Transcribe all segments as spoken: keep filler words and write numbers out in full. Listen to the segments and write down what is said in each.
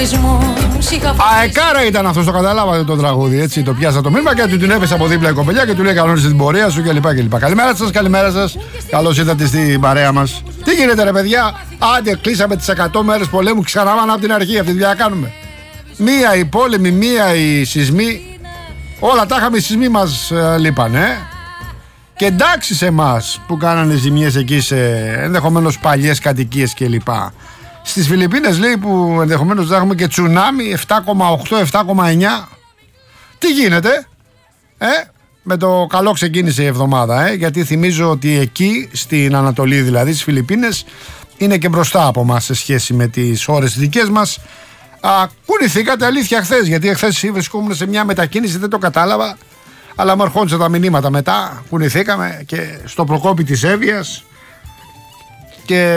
Αεκάρα ήταν αυτό, το καταλάβατε το τραγούδι, έτσι. Το πιάσα το μήνυμα και του την έπεσε από δίπλα η κοπελιά και του λέει κανόνισε την πορεία σου κλπ. κλπ. Καλημέρα σας, καλημέρα σας. Καλώς ήρθατε στην παρέα μας. Τι γίνεται, ρε παιδιά, άντε κλείσαμε τις εκατό μέρες πολέμου, ξαναβάμε από την αρχή. Αυτή τη δουλειά κάνουμε. Μία οι πόλεμοι, μία οι σεισμοί. Όλα τα είχαμε, οι σεισμοί μας ε, λείπανε. Και εντάξει σε εμάς που κάνανε ζημιές εκεί σε ενδεχομένως παλιές κατοικίες κλπ. Στις Φιλιππίνες λέει που ενδεχομένως θα έχουμε και τσουνάμι επτά κόμμα οκτώ επτά κόμμα εννιά. Τι γίνεται, ε? Με το καλό ξεκίνησε η εβδομάδα, ε? Γιατί θυμίζω ότι εκεί στην Ανατολή, δηλαδή στις Φιλιππίνες, είναι και μπροστά από μας σε σχέση με τις ώρες δικές μας. Α, κουνηθήκατε αλήθεια χθες, γιατί χθες βρισκόμουν σε μια μετακίνηση, δεν το κατάλαβα, αλλά μου ερχόντουσαν τα μηνύματα μετά. Κουνηθήκαμε και στο Προκόπη της Εύβοιας και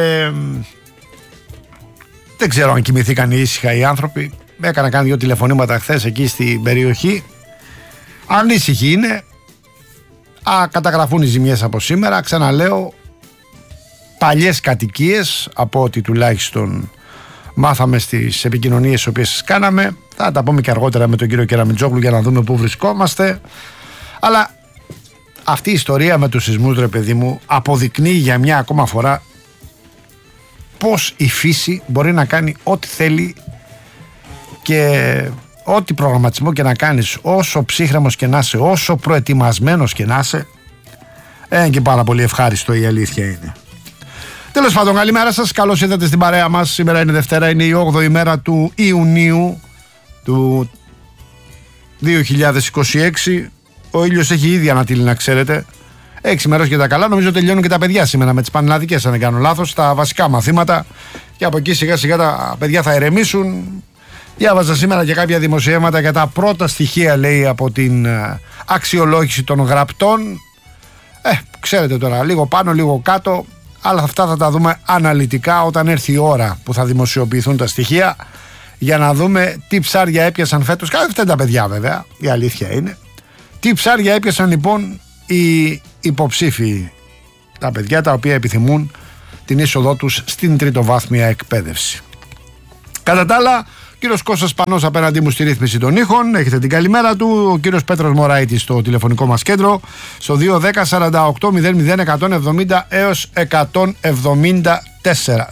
δεν ξέρω αν κοιμηθήκαν ήσυχα οι άνθρωποι. Έκανα κάνει δύο τηλεφωνήματα χθες εκεί στην περιοχή. Ανήσυχοι είναι. Α, καταγραφούν οι ζημιές από σήμερα. Ξαναλέω, παλιές κατοικίες από ό,τι τουλάχιστον μάθαμε στις επικοινωνίες τις οποίες κάναμε. Θα τα πούμε και αργότερα με τον κύριο Κεραμιτζόγλου για να δούμε πού βρισκόμαστε. Αλλά αυτή η ιστορία με τους σεισμούς, ρε παιδί μου, αποδεικνύει για μια ακόμα φορά πως η φύση μπορεί να κάνει ό,τι θέλει και ό,τι προγραμματισμό και να κάνεις, όσο ψύχρεμος και να είσαι, όσο προετοιμασμένος και να είσαι, είναι και πάρα πολύ ευχάριστο, η αλήθεια είναι. Τέλος πάντων, καλημέρα σας, καλώς ήρθατε στην παρέα μας. Σήμερα είναι Δευτέρα, είναι η όγδοη ημέρα του Ιουνίου του δύο χιλιάδες είκοσι έξι. Ο ήλιος έχει ήδη ανατείλει, να ξέρετε. Έξι μέρες και τα καλά. Νομίζω τελειώνουν και τα παιδιά σήμερα με τις πανελλαδικές, αν δεν κάνω λάθος, τα βασικά μαθήματα. Και από εκεί σιγά σιγά τα παιδιά θα ηρεμήσουν. Διάβαζα σήμερα και κάποια δημοσιεύματα για τα πρώτα στοιχεία, λέει, από την αξιολόγηση των γραπτών. Ε, ξέρετε τώρα, λίγο πάνω, λίγο κάτω. Αλλά αυτά θα τα δούμε αναλυτικά όταν έρθει η ώρα που θα δημοσιοποιηθούν τα στοιχεία, για να δούμε τι ψάρια έπιασαν φέτος. Κάθε αυτά τα παιδιά, βέβαια, η αλήθεια είναι. Τι ψάρια έπιασαν λοιπόν οι υποψήφοι, τα παιδιά τα οποία επιθυμούν την είσοδό τους στην τριτοβάθμια εκπαίδευση. Κατά τα άλλα, ο κύριος Κώστας Πανός απέναντί μου στη ρύθμιση των ήχων. Έχετε την καλημέρα του. Ο κύριος Πέτρος Μωράητης στο τηλεφωνικό μας κέντρο στο δύο ένα μηδέν σαράντα οκτώ μηδέν μηδέν εκατόν εβδομήντα έως εκατόν εβδομήντα τέσσερα.